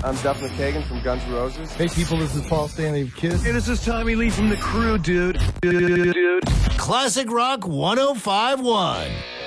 I'm Duff McKagan from Guns N' Roses. Hey people, this is Paul Stanley of KISS. Hey, this is Tommy Lee from The Crew, dude. Classic Rock 105.1.